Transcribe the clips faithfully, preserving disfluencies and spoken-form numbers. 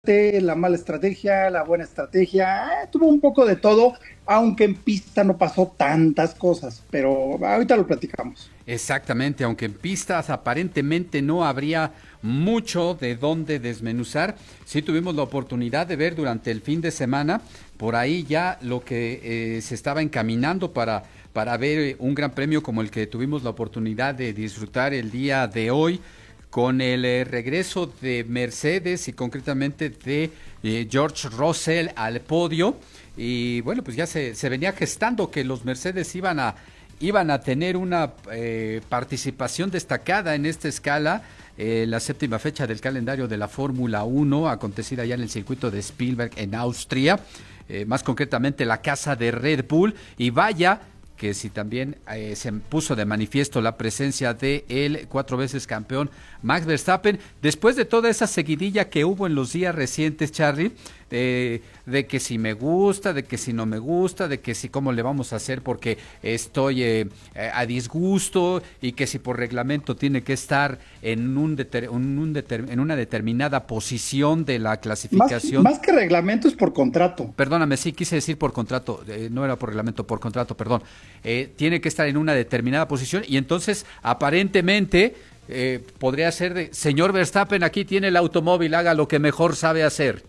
la mala estrategia, la buena estrategia, eh, tuvo un poco de todo, aunque en pista no pasó tantas cosas, pero ahorita lo platicamos. Exactamente, aunque en pistas aparentemente no habría mucho de dónde desmenuzar, sí tuvimos la oportunidad de ver durante el fin de semana por ahí ya lo que eh, se estaba encaminando para, para ver un gran premio como el que tuvimos la oportunidad de disfrutar el día de hoy con el eh, regreso de Mercedes y concretamente de eh, George Russell al podio. Y bueno, pues ya se, se venía gestando que los Mercedes iban a iban a tener una eh, participación destacada en esta escala, eh, la séptima fecha del calendario de la Fórmula uno, acontecida ya en el circuito de Spielberg en Austria, eh, más concretamente la casa de Red Bull, y vaya que si también eh, se puso de manifiesto la presencia de el cuatro veces campeón Max Verstappen, después de toda esa seguidilla que hubo en los días recientes, Charlie, de, de que si me gusta, de que si no me gusta, de que si cómo le vamos a hacer porque estoy eh, a disgusto y que si por reglamento tiene que estar en, un deter, un, un deter, en una determinada posición de la Más, clasificación. más que reglamento es por contrato. Perdóname, sí, quise decir por contrato, eh, no era por reglamento, por contrato, perdón. Eh, tiene que estar en una determinada posición y entonces aparentemente eh, podría ser de, señor Verstappen, aquí tiene el automóvil, haga lo que mejor sabe hacer.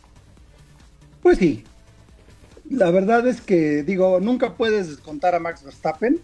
Pues sí, la verdad es que, digo, nunca puedes descontar a Max Verstappen.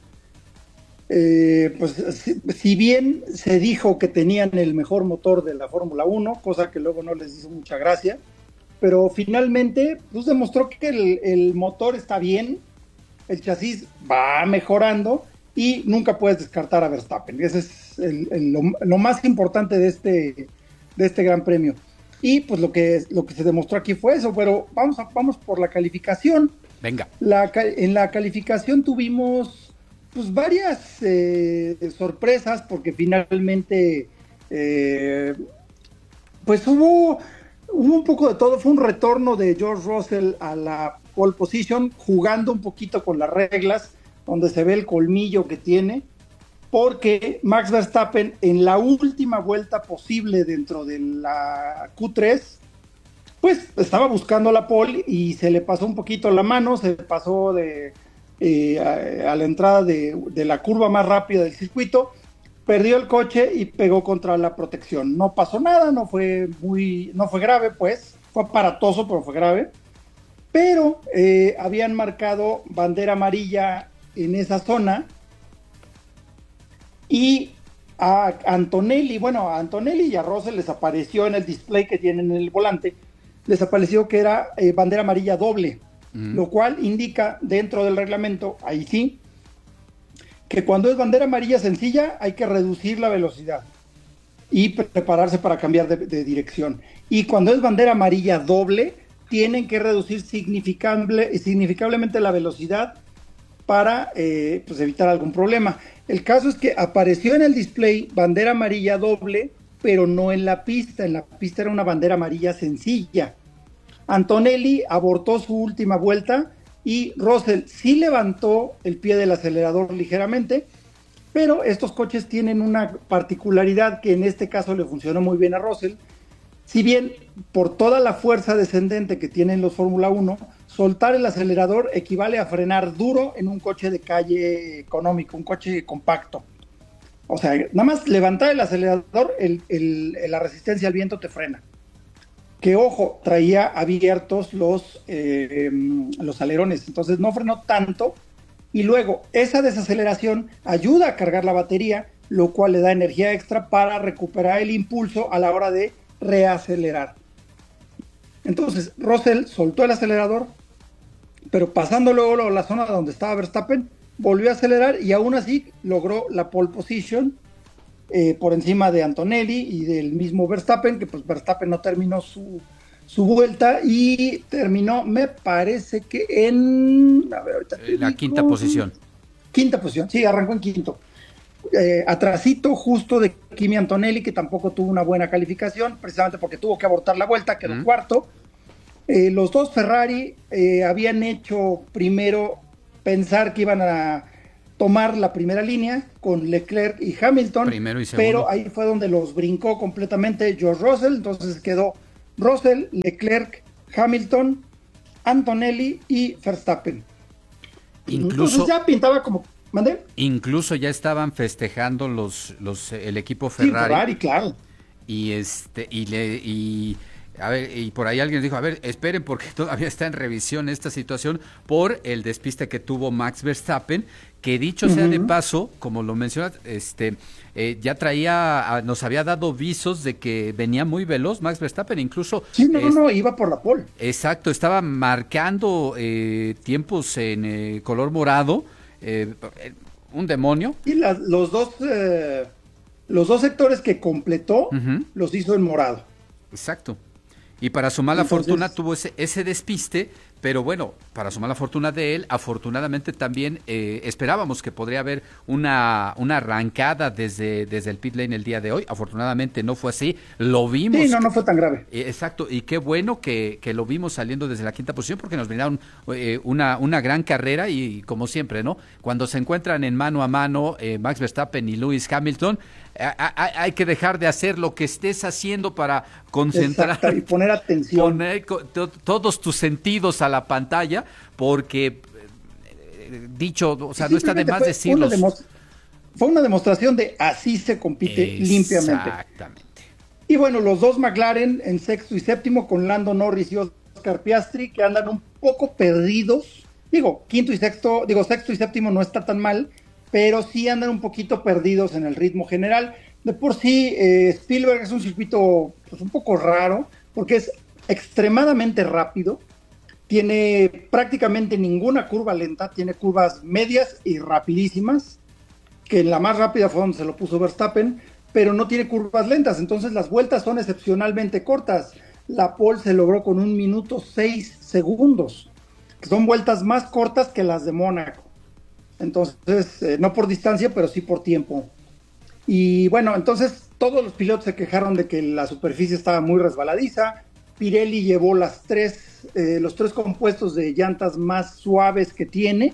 Eh, pues si, si bien se dijo que tenían el mejor motor de la Fórmula uno, cosa que luego no les hizo mucha gracia, pero finalmente pues demostró que el, el motor está bien, el chasis va mejorando y nunca puedes descartar a Verstappen. Ese es el, el, lo, lo más importante de este, de este gran premio. Y pues lo que, lo que se demostró aquí fue eso, pero vamos, a, vamos por la calificación. Venga. La, en la calificación tuvimos pues varias eh, sorpresas porque finalmente eh, pues hubo, hubo un poco de todo. Fue un retorno de George Russell a la pole position, jugando un poquito con las reglas, donde se ve el colmillo que tiene, porque Max Verstappen en la última vuelta posible dentro de la Q tres, pues estaba buscando la pole y se le pasó un poquito la mano, se pasó de, eh, a, a la entrada de, de la curva más rápida del circuito, perdió el coche y pegó contra la protección. No pasó nada, no fue muy, no fue grave, pues, fue aparatoso, pero fue grave. Pero eh, habían marcado bandera amarilla en esa zona y a Antonelli, bueno, a Antonelli y a Russell les apareció en el display que tienen en el volante, les apareció que era eh, bandera amarilla doble, mm. lo cual indica dentro del reglamento, ahí sí, que cuando es bandera amarilla sencilla hay que reducir la velocidad y prepararse para cambiar de, de dirección. Y cuando es bandera amarilla doble, tienen que reducir significable, significativamente la velocidad para eh, pues evitar algún problema. El caso es que apareció en el display bandera amarilla doble, pero no en la pista. En la pista era una bandera amarilla sencilla. Antonelli abortó su última vuelta y Russell sí levantó el pie del acelerador ligeramente, pero estos coches tienen una particularidad que en este caso le funcionó muy bien a Russell. Si bien por toda la fuerza descendente que tienen los Fórmula uno, soltar el acelerador equivale a frenar duro en un coche de calle económico, un coche compacto. O sea, nada más levantar el acelerador, el, el, la resistencia al viento te frena. Que ojo, traía abiertos los, eh, los alerones, entonces no frenó tanto. Y luego esa desaceleración ayuda a cargar la batería, lo cual le da energía extra para recuperar el impulso a la hora de reacelerar. Entonces Russell soltó el acelerador, pero pasando luego la zona donde estaba Verstappen, volvió a acelerar y aún así logró la pole position eh, por encima de Antonelli y del mismo Verstappen, que pues Verstappen no terminó su, su vuelta y terminó, me parece que en a ver, ahorita la digo, quinta posición. Quinta posición, sí, arrancó en quinto. Eh, atrasito justo de Kimi Antonelli, que tampoco tuvo una buena calificación, precisamente porque tuvo que abortar la vuelta, quedó mm. cuarto. Eh, los dos Ferrari eh, habían hecho primero pensar que iban a tomar la primera línea con Leclerc y Hamilton, primero y pero ahí fue donde los brincó completamente George Russell, entonces quedó Russell, Leclerc, Hamilton, Antonelli y Verstappen. Incluso Entonces ya pintaba como... ¿Mande? Incluso ya estaban festejando los, los el equipo Ferrari. Sí, Ferrari, claro. Y este, y le, y a ver, y por ahí alguien dijo, a ver, esperen porque todavía está en revisión esta situación por el despiste que tuvo Max Verstappen, que dicho sea uh-huh. de paso, como lo mencionas, este, eh, ya traía, nos había dado visos de que venía muy veloz Max Verstappen, incluso. Sí, no, no, no, iba por la pole. Exacto, estaba marcando eh, tiempos en eh, color morado, eh, un demonio. Y la, los dos, eh, los dos sectores que completó, uh-huh. los hizo en morado. Exacto. Y para su mala Entonces, fortuna tuvo ese, ese despiste, pero bueno, para su mala fortuna de él, afortunadamente también eh, esperábamos que podría haber una, una arrancada desde, desde el pit lane el día de hoy. Afortunadamente no fue así, lo vimos. Sí, no, no fue tan grave. Eh, exacto, y qué bueno que, que lo vimos saliendo desde la quinta posición porque nos brindaron eh, una, una gran carrera y como siempre, ¿no? Cuando se encuentran en mano a mano eh, Max Verstappen y Lewis Hamilton, hay que dejar de hacer lo que estés haciendo para concentrar. Exacto, y poner atención. Poner todos tus sentidos a la pantalla, porque, dicho, o sea, no está de más decirlo. Fue una demostración de así se compite limpiamente. Exactamente. Y bueno, los dos McLaren en sexto y séptimo con Lando Norris y Oscar Piastri, que andan un poco perdidos. Digo, quinto y sexto, digo, sexto y séptimo no está tan mal, pero sí andan un poquito perdidos en el ritmo general. De por sí, eh, Spielberg es un circuito pues, un poco raro, porque es extremadamente rápido, tiene prácticamente ninguna curva lenta, tiene curvas medias y rapidísimas, que en la más rápida fue donde se lo puso Verstappen, pero no tiene curvas lentas, entonces las vueltas son excepcionalmente cortas. La pole se logró con un minuto seis segundos, que son vueltas más cortas que las de Mónaco. Entonces, eh, no por distancia, pero sí por tiempo. Y bueno, entonces todos los pilotos se quejaron de que la superficie estaba muy resbaladiza. Pirelli llevó las tres, eh, los tres compuestos de llantas más suaves que tiene.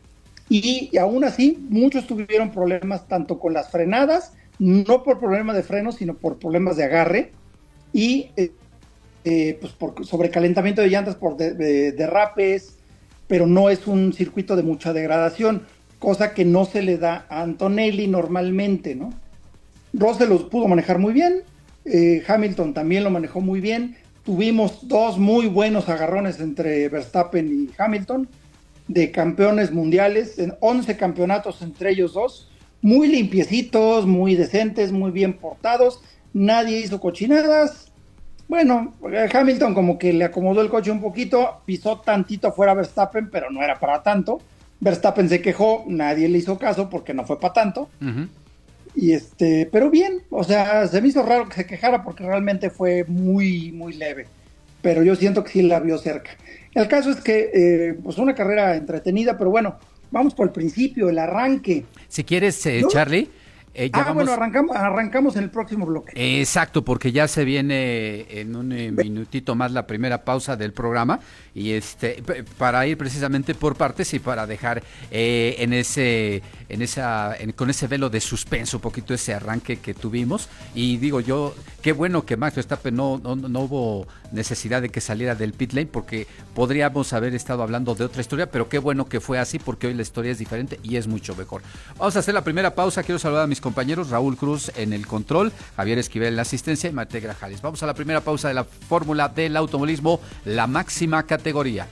Y, y aún así, muchos tuvieron problemas tanto con las frenadas, no por problemas de freno, sino por problemas de agarre. Y eh, eh, pues por sobrecalentamiento de llantas, por de, de, derrapes, pero no es un circuito de mucha degradación, cosa que no se le da a Antonelli normalmente, ¿no? Russell los pudo manejar muy bien, eh, Hamilton también lo manejó muy bien, tuvimos dos muy buenos agarrones entre Verstappen y Hamilton, de campeones mundiales, en once campeonatos entre ellos dos, muy limpiecitos, muy decentes, muy bien portados, nadie hizo cochinadas. Bueno, Hamilton como que le acomodó el coche un poquito, pisó tantito afuera a Verstappen, pero no era para tanto. Verstappen se quejó, nadie le hizo caso porque no fue para tanto. Uh-huh. Y este, pero bien, o sea, se me hizo raro que se quejara porque realmente fue muy, muy leve. Pero yo siento que sí la vio cerca. El caso es que, eh, pues una carrera entretenida, pero bueno, vamos por el principio, el arranque. Si quieres, eh, ¿no? Charlie. Eh, ah, vamos... bueno, arrancamos, arrancamos en el próximo bloque. Exacto, porque ya se viene en un eh, minutito más la primera pausa del programa y este para ir precisamente por partes y para dejar eh, en ese en esa en, con ese velo de suspenso un poquito ese arranque que tuvimos. Y digo yo, qué bueno que Max Verstappen no, no, no hubo necesidad de que saliera del pit lane porque podríamos haber estado hablando de otra historia, pero qué bueno que fue así porque hoy la historia es diferente y es mucho mejor. Vamos a hacer la primera pausa. Quiero saludar a mis compañeros, Raúl Cruz en el control, Javier Esquivel en la asistencia y Mate Grajales. Vamos a la primera pausa de la fórmula del automovilismo, la máxima categoría.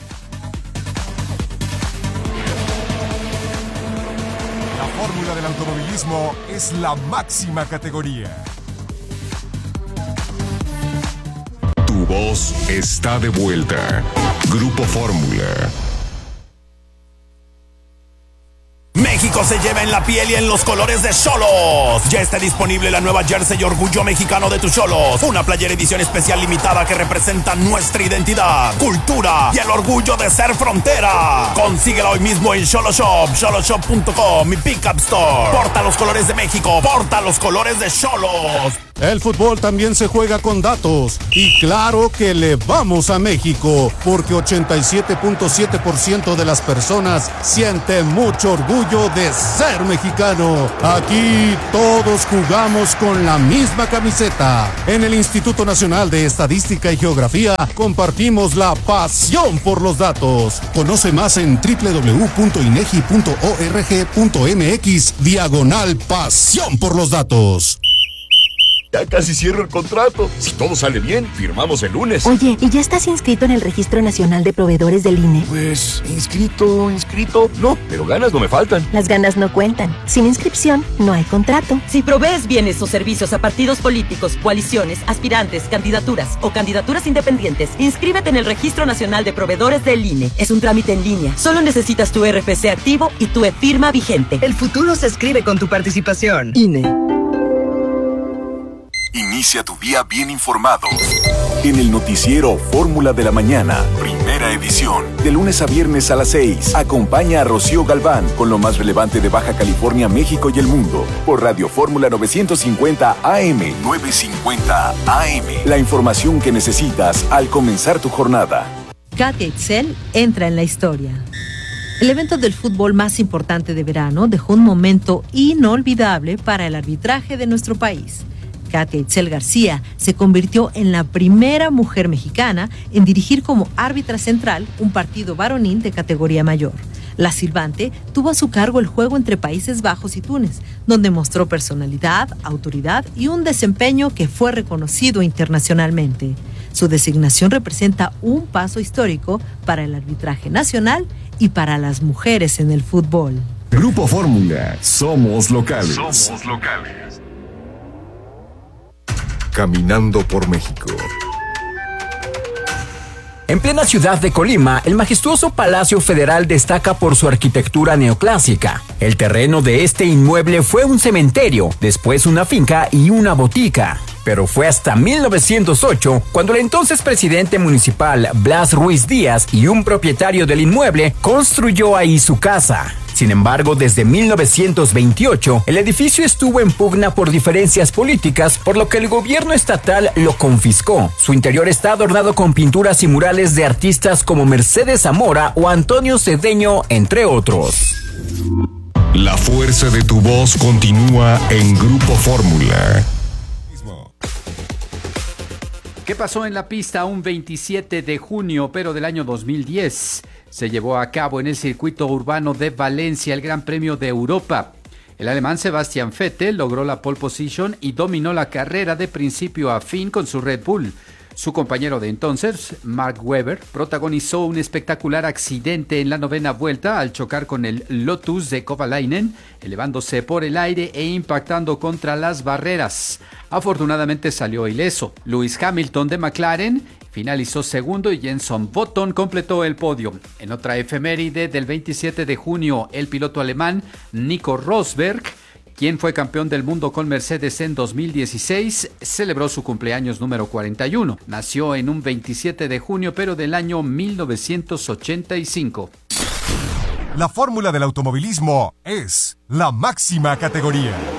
La fórmula del automovilismo es la máxima categoría. Tu voz está de vuelta. Grupo Fórmula. México se lleva en la piel y en los colores de Xolos. Ya está disponible la nueva jersey Orgullo Mexicano de tus Xolos. Una playera edición especial limitada que representa nuestra identidad, cultura y el orgullo de ser frontera. Consíguela hoy mismo en Xolo Shop, xolo shop punto com, mi Pickup Store. Porta los colores de México, porta los colores de Xolos. El fútbol también se juega con datos. Y claro que le vamos a México, porque ochenta y siete punto siete por ciento de las personas siente mucho orgullo de ser mexicano. Aquí todos jugamos con la misma camiseta. En el Instituto Nacional de Estadística y Geografía compartimos la pasión por los datos. Conoce más en doble u doble u doble u punto inegi punto org punto mx diagonal pasión por los datos. Ya casi cierro el contrato. Si todo sale bien, firmamos el lunes. Oye, ¿y ya estás inscrito en el Registro Nacional de Proveedores del I N E? Pues, inscrito, inscrito, no, pero ganas no me faltan. Las ganas no cuentan. Sin inscripción, no hay contrato. Si provees bienes o servicios a partidos políticos, coaliciones, aspirantes, candidaturas o candidaturas independientes, inscríbete en el Registro Nacional de Proveedores del I N E. Es un trámite en línea. Solo necesitas tu R F C activo y tu e-firma vigente. El futuro se escribe con tu participación. I N E. Inicia tu día bien informado. En el noticiero Fórmula de la Mañana, primera edición. De lunes a viernes a las seis. Acompaña a Rocío Galván con lo más relevante de Baja California, México y el mundo. Por Radio Fórmula novecientos cincuenta A M. novecientos cincuenta A M. La información que necesitas al comenzar tu jornada. Katia Itzel entra en la historia. El evento del fútbol más importante de verano dejó un momento inolvidable para el arbitraje de nuestro país. Katia Itzel García se convirtió en la primera mujer mexicana en dirigir como árbitra central un partido varonil de categoría mayor. La silbante tuvo a su cargo el juego entre Países Bajos y Túnez, donde mostró personalidad, autoridad y un desempeño que fue reconocido internacionalmente. Su designación representa un paso histórico para el arbitraje nacional y para las mujeres en el fútbol. Grupo Fórmula, somos locales. Somos locales. Caminando por México. En plena ciudad de Colima, el majestuoso Palacio Federal destaca por su arquitectura neoclásica. El terreno de este inmueble fue un cementerio, después una finca y una botica. Pero fue hasta mil novecientos ocho cuando el entonces presidente municipal Blas Ruiz Díaz y un propietario del inmueble construyó ahí su casa. Sin embargo, desde mil novecientos veintiocho, el edificio estuvo en pugna por diferencias políticas, por lo que el gobierno estatal lo confiscó. Su interior está adornado con pinturas y murales de artistas como Mercedes Zamora o Antonio Cedeño, entre otros. La fuerza de tu voz continúa en Grupo Fórmula. ¿Qué pasó en la pista un veintisiete de junio, pero del año dos mil diez? Se llevó a cabo en el circuito urbano de Valencia el Gran Premio de Europa. El alemán Sebastian Vettel logró la pole position y dominó la carrera de principio a fin con su Red Bull. Su compañero de entonces, Mark Webber, protagonizó un espectacular accidente en la novena vuelta al chocar con el Lotus de Kovalainen, elevándose por el aire e impactando contra las barreras. Afortunadamente salió ileso. Lewis Hamilton de McLaren finalizó segundo y Jenson Button completó el podio. En otra efeméride del veintisiete de junio, el piloto alemán Nico Rosberg, quien fue campeón del mundo con Mercedes en dos mil dieciséis, celebró su cumpleaños número cuarenta y uno. Nació en un veintisiete de junio, pero del año mil novecientos ochenta y cinco. La fórmula del automovilismo es la máxima categoría.